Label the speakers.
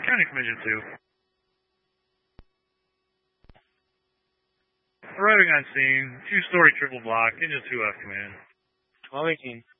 Speaker 1: Training Commission 2. Arriving on scene, 2-story triple block, Engine 2F command.
Speaker 2: 1218.